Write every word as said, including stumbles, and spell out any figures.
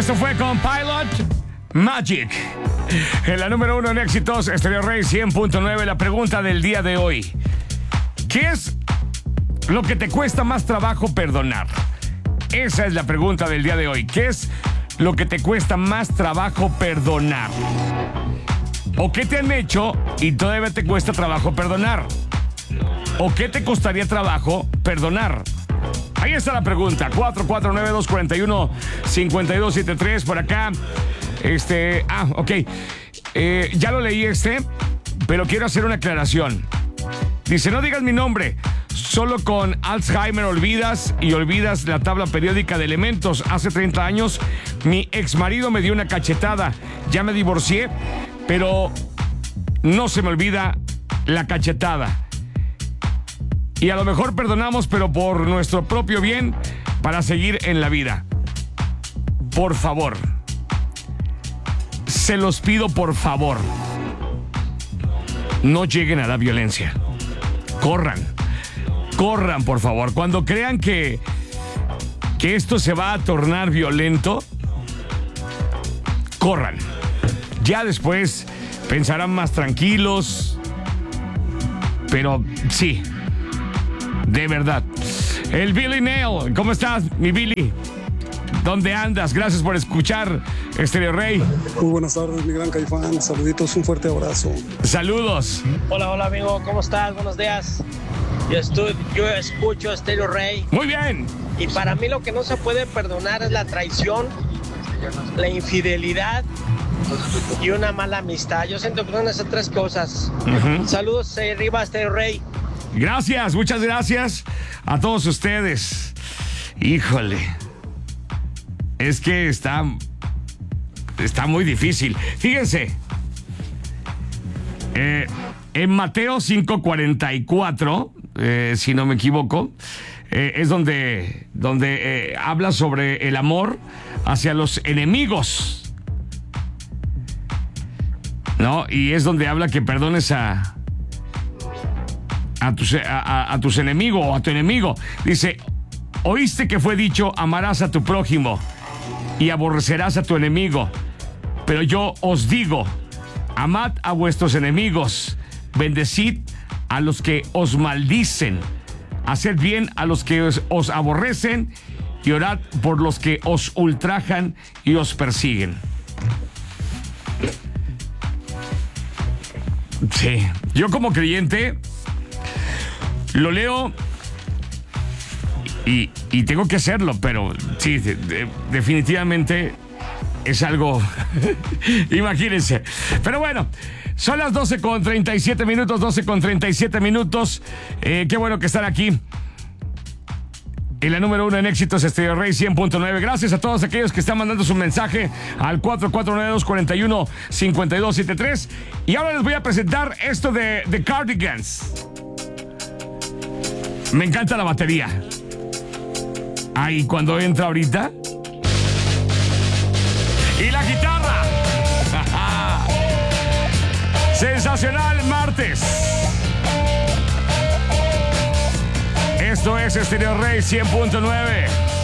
Esto fue con Pilot Magic. En la número uno en éxitos, Stereo Rey cien punto nueve. La pregunta del día de hoy: ¿qué es lo que te cuesta más trabajo perdonar? Esa es la pregunta del día de hoy. ¿Qué es lo que te cuesta más trabajo perdonar? ¿O qué te han hecho y todavía te cuesta trabajo perdonar? ¿O qué te costaría trabajo perdonar? Ahí está la pregunta. cuatro cuatro nueve, dos cuatro uno, cinco dos siete tres. Por acá. Este. Ah, ok. Eh, ya lo leí este, pero quiero hacer una aclaración. Dice: no digas mi nombre. Solo con Alzheimer olvidas y olvidas la tabla periódica de elementos. Hace treinta años mi exmarido me dio una cachetada. Ya me divorcié, pero no se me olvida la cachetada. Y a lo mejor perdonamos, pero por nuestro propio bien, para seguir en la vida. Por favor. Se los pido, por favor. No lleguen a la violencia. Corran. Corran, por favor. Cuando crean que, que esto se va a tornar violento, corran. Ya después pensarán más tranquilos. Pero sí, de verdad. El Billy Nail. ¿Cómo estás, mi Billy? ¿Dónde andas? Gracias por escuchar Stereo Rey. Muy buenas tardes, mi gran Caifán. Saluditos, un fuerte abrazo. Saludos. Hola, hola, amigo. ¿Cómo estás? Buenos días. Yo, estoy, yo escucho Stereo Rey. Muy bien. Y para mí lo que no se puede perdonar es la traición, la infidelidad y una mala amistad. Yo siento que son esas tres cosas. Uh-huh. Saludos, eh, arriba, Stereo Rey. Gracias, muchas gracias a todos ustedes. Híjole. Es que está, está muy difícil. Fíjense. Eh, en Mateo cinco cuarenta y cuatro, eh, si no me equivoco, eh, es donde, donde eh, habla sobre el amor hacia los enemigos. ¿No? Y es donde habla que perdones a, a, tus, a, a tus enemigos o a tu enemigo. Dice: oíste que fue dicho, amarás a tu prójimo y aborrecerás a tu enemigo. Pero yo os digo, amad a vuestros enemigos, bendecid a los que os maldicen, haced bien a los que os, os aborrecen y orad por los que os ultrajan y os persiguen. Sí, yo como creyente lo leo y, y tengo que hacerlo, pero sí, de, de, definitivamente es algo, imagínense. Pero bueno, son las doce con treinta y siete minutos, doce con treinta y siete minutos. Eh, qué bueno que están aquí. En la número uno en éxitos, Stereo Rey cien punto nueve. Gracias a todos aquellos que están mandando su mensaje al cuatro cuatro nueve, dos cuatro uno, cinco dos siete tres. Y ahora les voy a presentar esto de The Cardigans. Me encanta la batería. Ahí cuando entra ahorita. Y la guitarra. Sensacional martes. Esto es Stereo Rey cien punto nueve.